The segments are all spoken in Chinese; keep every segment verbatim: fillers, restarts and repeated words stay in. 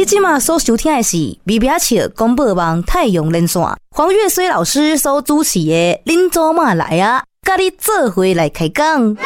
你现在所收听的是微微笑广播网太阳连线，黄月水老师所主持的恁做嘛来啊，跟你做伙来开讲。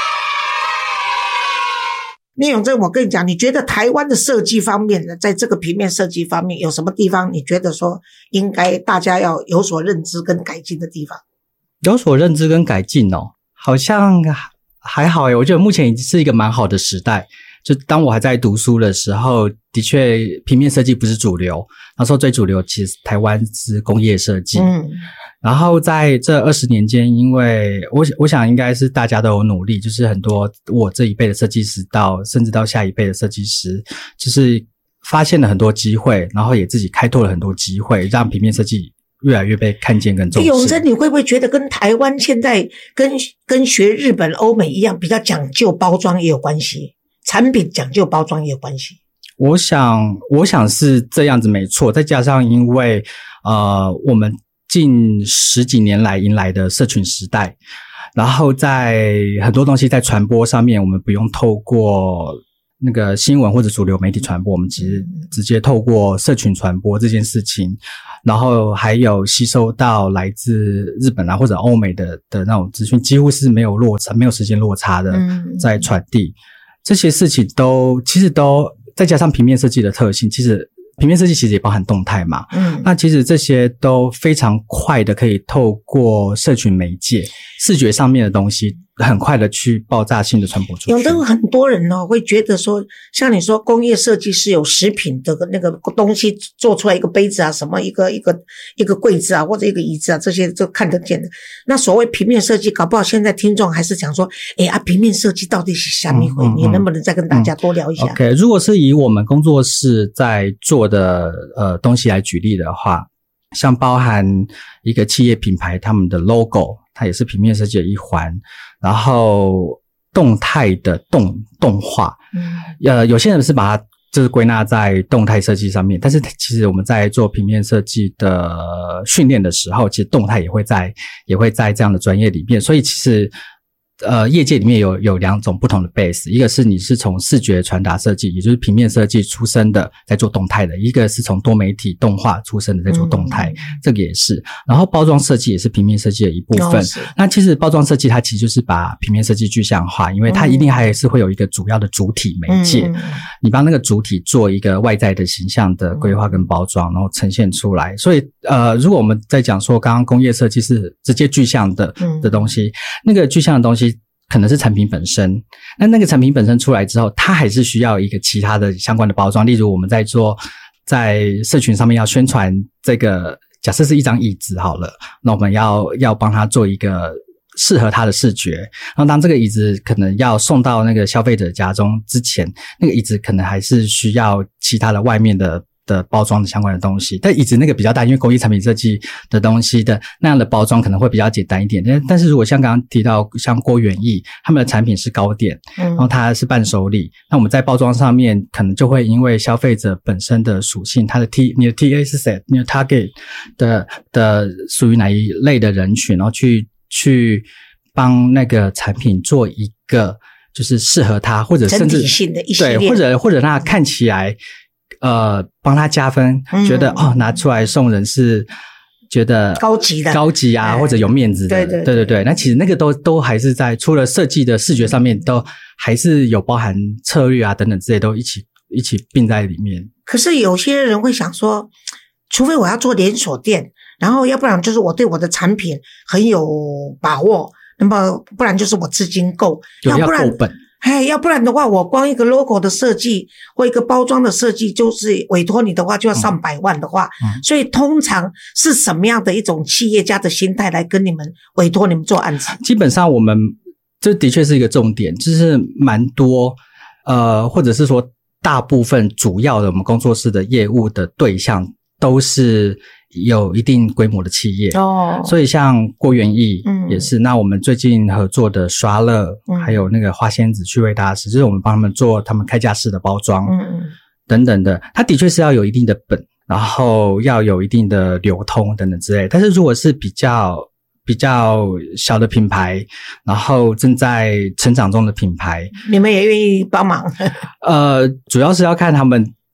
聂永贞，我跟你讲，你觉得台湾的设计方面呢，在这个平面设计方面有什么地方你觉得说应该大家要有所认知跟改进的地方？ 有所认知跟改进哦，好像还好诶，我觉得目前已经是一个蛮好的时代。就当我还在读书的时候，的确平面设计不是主流，那时候最主流其实台湾是工业设计。嗯，然后在这二十年间，因为我我想应该是大家都有努力，就是很多我这一辈的设计师到甚至到下一辈的设计师，就是发现了很多机会，然后也自己开拓了很多机会，让平面设计越来越被看见跟重视。 永贞，你会不会觉得跟台湾现在跟跟学日本欧美一样，比较讲究包装也有关系，产品讲究包装也有关系？ 我想我想是这样子没错，再加上因为呃我们近十几年来迎来的社群时代，然后在很多东西在传播上面，我们不用透过那个新闻或者主流媒体传播，我们其实直接透过社群传播这件事情，然后还有吸收到来自日本啊或者欧美的的那种资讯，几乎是没有落差没有时间落差的在传递。这些事情都其实都再加上平面设计的特性，其实平面设计其实也包含动态嘛，嗯，那其实这些都非常快的可以透过社群媒介视觉上面的东西很快的去爆炸性的传播出去。 有的很多人哦会觉得说，像你说工业设计是有食品的那个东西做出来一个杯子啊，什么一个一个一个柜子啊，或者一个椅子啊，这些就看得见的。那所谓平面设计，搞不好现在听众还是讲说，哎啊，平面设计到底是什么回？嗯嗯嗯，你能不能再跟大家多聊一下？嗯 ，OK， 如果是以我们工作室在做的呃东西来举例的话，像包含一个企业品牌他们的 logo， 它也是平面设计的一环，然后动态的动动画，嗯，呃，有些人是把它就是归纳在动态设计上面，但是其实我们在做平面设计的训练的时候，其实动态也会在也会在这样的专业里面，所以其实呃，业界里面有有两种不同的 base， 一个是你是从视觉传达设计，也就是平面设计出身的，在做动态的；一个是从多媒体动画出身的，在做动态，嗯，这个也是。然后包装设计也是平面设计的一部分。哦，那其实包装设计它其实就是把平面设计具象化，因为它一定还是会有一个主要的主体媒介，嗯，你帮那个主体做一个外在的形象的规划跟包装，然后呈现出来。所以呃，如果我们在讲说刚刚工业设计是直接具象的，嗯，的东西，那个具象的东西可能是产品本身，那那个产品本身出来之后，它还是需要一个其他的相关的包装。例如我们在做在社群上面要宣传这个，假设是一张椅子好了，那我们要要帮它做一个适合它的视觉。然后当这个椅子可能要送到那个消费者家中之前，那个椅子可能还是需要其他的外面的的包装的相关的东西，但椅子那个比较大，因为工业产品设计的东西的那样的包装可能会比较简单一点。但但是如果像刚刚提到像郭元益他们的产品是糕点，嗯，然后它是伴手礼，那我们在包装上面可能就会因为消费者本身的属性，它的 T 你的 T A 是谁，你的 target 的的属于哪一类的人群，然后去去帮那个产品做一个就是适合它，或者甚至整体性的一系列， 对，或者或者让它看起来呃，帮他加分，嗯，觉得哦，拿出来送人是觉得高级的、 高级啊，或者有面子的， 对对对对对。那其实那个都都还是在除了设计的视觉上面，都还是有包含策略啊等等之类都一起一起并在里面。 可是有些人会想说，除非我要做连锁店，然后要不然就是我对我的产品很有把握，那么不然就是我资金够， 要不然够本。 嘿，要不然的话，我光一个 logo 的设计或一个包装的设计，就是委托你的话就要上百万的话，嗯嗯，所以通常是什么样的一种企业家的心态来跟你们委托你们做案子？ 基本上我们这的确是一个重点，就是蛮多呃，或者是说大部分主要的我们工作室的业务的对象都是有一定规模的企业哦，所以像郭元益也是，嗯，那我们最近合作的刷乐，嗯，还有那个花仙子趣味大师，就是我们帮他们做他们开架式的包装，嗯，等等的，它的确是要有一定的本，然后要有一定的流通等等之类。但是如果是比较比较小的品牌，然后正在成长中的品牌， 你们也愿意帮忙？ 呃，主要是要看他们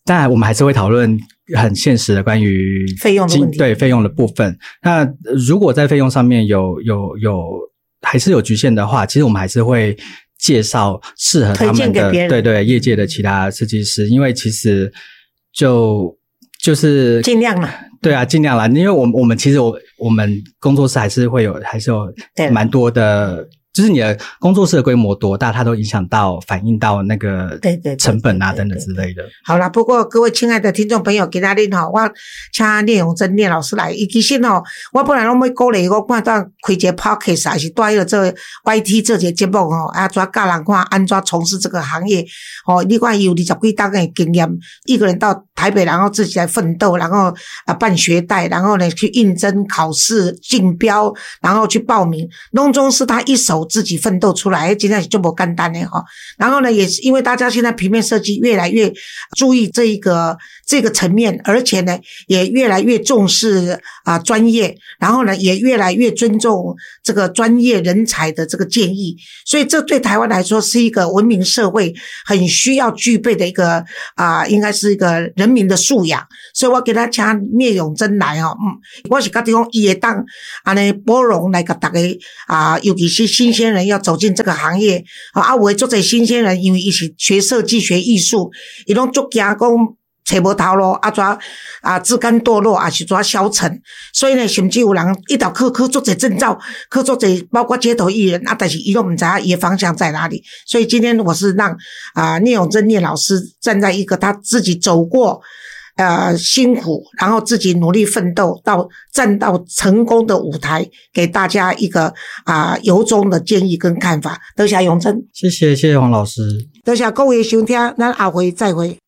当然我们还是会讨论很现实的关于费用的问题， 对费用的部分。那如果在费用上面有有有还是有局限的话，其实我们还是会介绍适合他们的对对业界的其他设计师，因为其实就就是尽量啦， 对啊，尽量啦，因为我们我们其实我我们工作室还是会有还是有蛮多的。就是你的工作室的规模多大，它都影响到反映到那个成本啊等等之类的。 好啦，不过各位亲爱的听众朋友，今仔日吼，我请聂永贞聂老师来。伊其实吼，我本来拢要鼓励我看到开一个 podcast 还是带了这 Y T 这节节目吼，啊，怎教人看安怎从事这个行业。哦，你看有二十几档的经验，一个人到台北，然后自己来奋斗，然后啊办学贷，然后呢去应征考试竞标，然后去报名，拢总是他一手自己奋斗出来，真的是就不简单的哈。然后呢，也是因为大家现在平面设计越来越注意这一个这个层面，而且呢，也越来越重视啊专业，然后呢，也越来越尊重这个专业人才的这个建议，所以这对台湾来说是一个文明社会很需要具备的一个啊、呃，应该是一个人民的素养。所以我给他请聂永贞来哦，嗯，我是觉得讲伊会当安尼包容来给大家啊、呃，尤其是新鲜人要走进这个行业啊，有的做者新鲜人，因为伊是学设计学艺术，伊拢足惊讲找无头路，啊怎啊自甘堕落，啊是怎消沉，所以呢，甚至有人一道考考做者证照，考做者包括街头艺人啊，但是伊拢不知道伊的方向在哪里。所以今天我是让啊聂永贞聂老师站在一个他自己走过呃辛苦，然后自己努力奋斗到站到成功的舞台，给大家一个啊、呃、由衷的建议跟看法。多谢永贞， 谢谢谢谢黄老师， 多谢各位收听，咱下回再会。